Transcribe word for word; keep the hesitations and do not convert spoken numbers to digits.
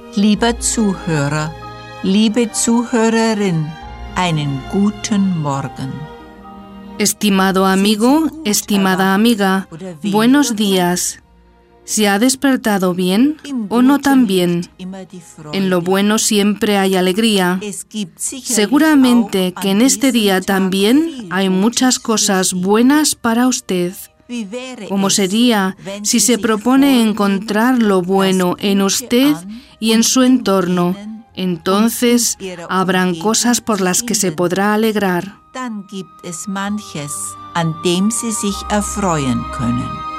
Lieber Zuhörer, liebe Zuhörerin, einen guten Morgen. Estimado amigo, estimada amiga, buenos días. ¿Se ha despertado bien o no tan bien? En lo bueno siempre hay alegría. Seguramente que en este día también hay muchas cosas buenas para usted. ¿Cómo sería si se propone encontrar lo bueno en usted y en su entorno? Entonces habrán cosas por las que se podrá alegrar. Dann gibt es manches, an dem Sie sich erfreuen können.